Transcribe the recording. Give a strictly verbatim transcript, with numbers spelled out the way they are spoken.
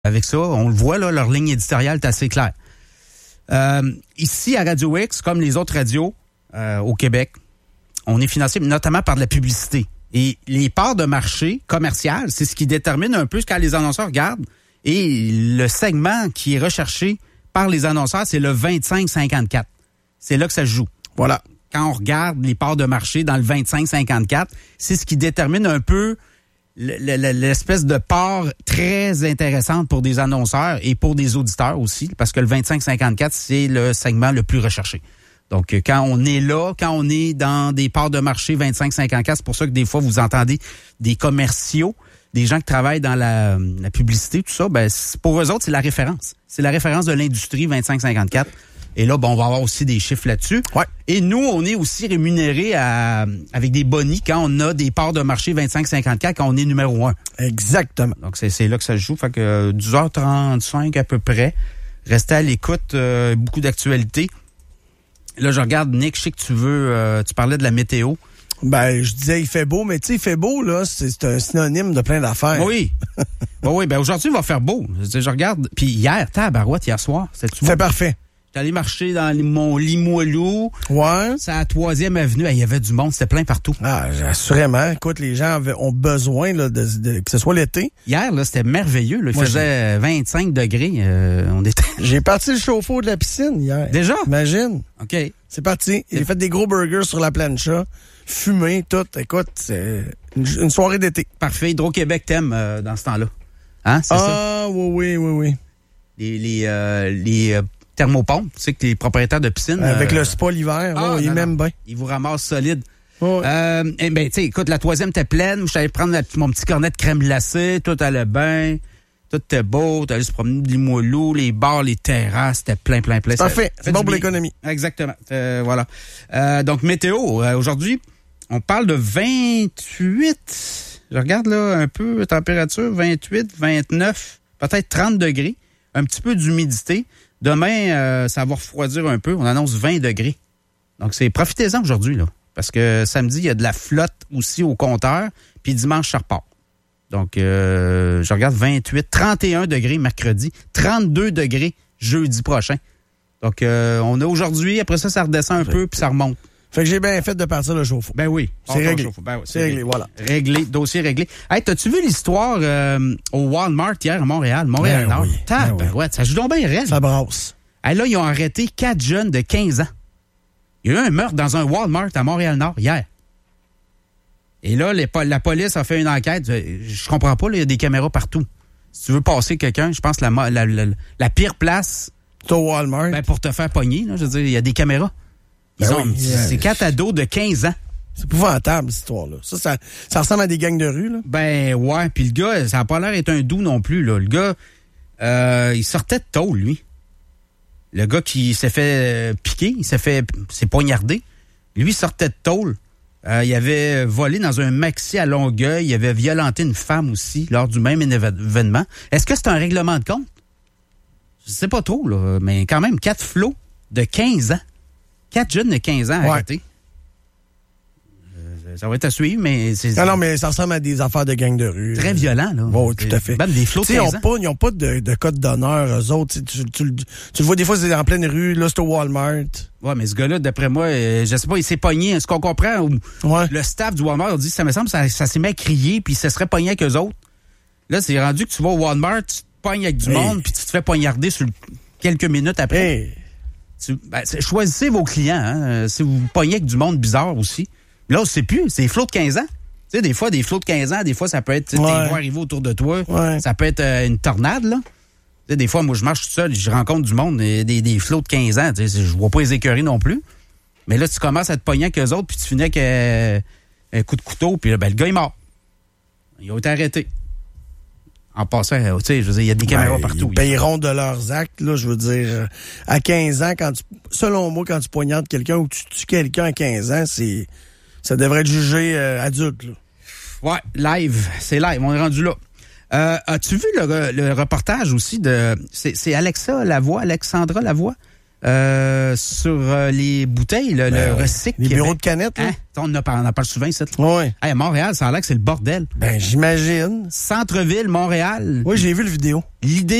avec ça. On le voit, là, leur ligne éditoriale est assez claire. Euh, ici, à Radio X, comme les autres radios euh, au Québec, on est financé notamment par de la publicité. Et les parts de marché commerciales, c'est ce qui détermine un peu ce que les annonceurs regardent. Et le segment qui est recherché par les annonceurs, c'est le vingt-cinq cinquante-quatre. C'est là que ça se joue. Voilà. Quand on regarde les parts de marché dans le vingt-cinq cinquante-quatre, c'est ce qui détermine un peu l'espèce de part très intéressante pour des annonceurs et pour des auditeurs aussi, parce que le vingt-cinq cinquante-quatre, c'est le segment le plus recherché. Donc, quand on est là, quand on est dans des parts de marché vingt-cinq cinquante-quatre, c'est pour ça que des fois, vous entendez des commerciaux, des gens qui travaillent dans la, la publicité, tout ça, ben pour eux autres, c'est la référence. C'est la référence de l'industrie vingt-cinq cinquante-quatre. Et là, bon, on va avoir aussi des chiffres là-dessus. Ouais. Et nous, on est aussi rémunérés à, avec des bonis quand on a des parts de marché vingt-cinq cinquante-quatre, quand on est numéro un. Exactement. Donc, c'est, c'est là que ça se joue. Fait que douze heures trente-cinq à peu près. Restez à l'écoute, euh, beaucoup d'actualités. Là, je regarde, Nick, je sais que tu veux, euh, tu parlais de la météo. Ben, je disais, il fait beau, mais tu sais, il fait beau, là, c'est, c'est un synonyme de plein d'affaires. Oui. ben oui, ben aujourd'hui, il va faire beau. Je, je regarde, puis hier, tabarouette, hier soir, c'était C'est parfait. J'étais allé marcher dans mon Limoilou. Ouais. C'est à la troisième avenue. Il y avait du monde. C'était plein partout. Ah, assurément. Écoute, les gens avaient, ont besoin là, de, de, que ce soit l'été. Hier, là, c'était merveilleux. Là. Il Moi, faisait j'ai... vingt-cinq degrés. Euh, on était... J'ai parti le chauffe-eau de la piscine hier. Déjà? Imagine. OK. C'est parti. J'ai fait des gros burgers sur la plancha. Fumé, tout. Écoute, c'est une, une soirée d'été. Parfait. Hydro-Québec t'aime euh, dans ce temps-là. Hein? C'est ah, ça? Ah, oui, oui, oui, oui. Les... les, euh, les euh, thermopompes, tu sais que les propriétaires de piscine... Avec euh, le spa l'hiver, ah, oh, ils m'aiment bien. Ils vous ramassent solide. Oh. Euh, eh ben, tu sais, écoute, la troisième était pleine. Je suis allé prendre la, mon petit cornet de crème glacée. Tout allait bien. Tout était beau. Tu allais se promener de Limoilou, les bars, les terrasses. C'était plein, plein, plein. Parfait. C'est bon pour l'économie. Exactement. Euh, voilà. Euh, donc, météo. Euh, aujourd'hui, on parle de vingt-huit. Je regarde là un peu, température, vingt-huit, vingt-neuf, peut-être trente degrés. Un petit peu d'humidité. Demain, euh, ça va refroidir un peu. On annonce vingt degrés. Donc, c'est profitez-en aujourd'hui, là. Parce que samedi, il y a de la flotte aussi au compteur. Puis dimanche, ça repart. Donc, euh, je regarde vingt-huit, trente et un degrés mercredi, trente-deux degrés jeudi prochain. Donc, euh, on a aujourd'hui, après ça, ça redescend un peu, puis ça remonte. Fait que j'ai bien fait de partir le chauffe-eau. Ben oui. C'est réglé. Ben oui, c'est, c'est réglé, voilà. Réglé, dossier réglé. Hey, t'as-tu vu l'histoire euh, au Walmart hier à Montréal? Montréal-Nord. Ben oui, Tab, ben oui. Ouais, ça joue donc bien raide. Ça brasse. Hey, là, ils ont arrêté quatre jeunes de quinze ans. Il y a eu un meurtre dans un Walmart à Montréal-Nord hier. Et là, les, la police a fait une enquête. Je comprends pas, là, il y a des caméras partout. Si tu veux passer quelqu'un, je pense que la, la, la, la pire place... C'est au Walmart. Ben, pour te faire pogner, là, je veux dire, il y a des caméras. Ils Ben ont, oui, c'est quatre ados de quinze ans. C'est épouvantable, cette histoire-là. Ça, ça, ça ressemble à des gangs de rue, là. Ben, ouais. Puis le gars, ça n'a pas l'air d'être un doux non plus, là. Le gars, euh, il sortait de tôle, lui. Le gars qui s'est fait piquer, il s'est fait, s'est poignardé. Lui, il sortait de tôle. Euh, il avait volé dans un maxi à Longueuil. Il avait violenté une femme aussi lors du même événement. Est-ce que c'est un règlement de compte? Je sais pas trop, là. Mais quand même, quatre flots de quinze ans. Quatre jeunes de quinze ans ouais. arrêtés. Ça va être à suivre, mais c'est... Non, non, mais ça ressemble à des affaires de gang de rue. Très violent, là. Oui, tout à fait. Même des flots de quinze ans. Ils n'ont pas de, de code d'honneur, eux autres. Tu, tu, tu, tu le vois des fois, c'est en pleine rue, là, c'est au Walmart. Ouais, mais ce gars-là, d'après moi, euh, je sais pas, il s'est pogné. Est-ce qu'on comprend? Ou, ouais. Le staff du Walmart a dit, ça me semble, ça, ça s'est mis à crier, puis il se serait pogné avec eux autres. Là, c'est rendu que tu vas au Walmart, tu te pognes avec du hey. monde, puis tu te fais poignarder sur le, quelques minutes après. Hey. Tu, ben, choisissez vos clients, hein. Si vous vous pognez avec du monde bizarre aussi. Là, on sait plus, c'est des flots de quinze ans. Tu sais, des fois, des flots de quinze ans, des fois, ça peut être, tu sais, ouais. Des voix arriver autour de toi. Ouais. Ça peut être euh, une tornade, là. Tu sais, des fois, moi, je marche tout seul, je rencontre du monde, des, des, des flots de quinze ans. Tu sais, je vois pas les écœurer non plus. Mais là, tu commences à te pogner avec eux autres, puis tu finis avec euh, un coup de couteau, puis là, ben, le gars est mort. Il a été arrêté. En passant, tu sais, je veux dire, il y a des caméras ben, partout. Ils payeront de leurs actes, là, je veux dire. À quinze ans, quand tu, selon moi, quand tu poignardes quelqu'un ou tu tues quelqu'un à quinze ans, c'est... Ça devrait être jugé euh, adulte, là. Ouais, live. C'est live. On est rendu là. Euh, as-tu vu le, le reportage aussi de... C'est, c'est Alexa Lavoie, Alexandra Lavoie, Euh, sur euh, les bouteilles, le, Ben le oui. recycle. Les bureaux Québec. de canettes, là. Hein? On, en parle, on en parle souvent ici. Oui. Hey, à Montréal, ça a l'air que c'est le bordel. Ben, j'imagine. Centre-ville, Montréal. Oui, j'ai vu le vidéo. L'idée